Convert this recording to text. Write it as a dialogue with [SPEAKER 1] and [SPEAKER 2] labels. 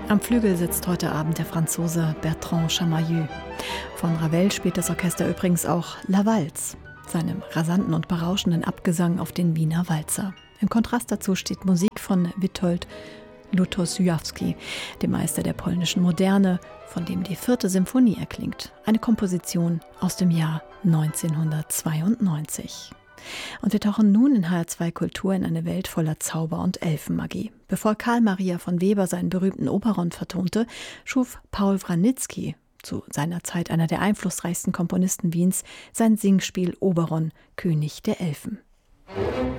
[SPEAKER 1] Am Flügel sitzt heute Abend der Franzose Bertrand Chamayeux. Von Ravel spielt das Orchester übrigens auch La Valse, seinem rasanten und berauschenden Abgesang auf den Wiener Walzer. Im Kontrast dazu steht Musik von Witold Lutosławski, dem Meister der polnischen Moderne, von dem die 4. Symphonie erklingt, eine Komposition aus dem Jahr 1992. Und wir tauchen nun in HR2 Kultur in eine Welt voller Zauber und Elfenmagie. Bevor Karl Maria von Weber seinen berühmten Oberon vertonte, schuf Paul Wranitzky, zu seiner Zeit einer der einflussreichsten Komponisten Wiens, sein Singspiel Oberon, König der Elfen.